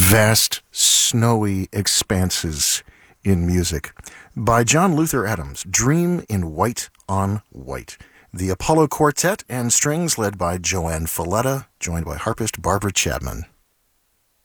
vast, snowy expanses in music. By John Luther Adams, Dream in White on White. The Apollo Quartet and strings led by Joanne Falletta, joined by harpist Barbara Chapman.